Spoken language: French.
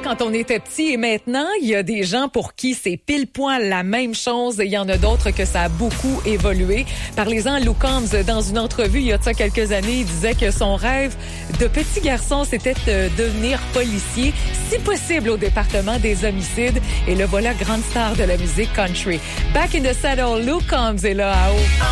quand on était petit et maintenant, il y a des gens pour qui c'est pile poil la même chose et il y en a d'autres que ça a beaucoup évolué. Parlez-en à Lou Combs dans une entrevue il y a de ça quelques années, il disait que son rêve de petit garçon, c'était de devenir policier, si possible au département des homicides. Et le voilà, grande star de la musique country. Back in the saddle, Lou Combs est là à haut.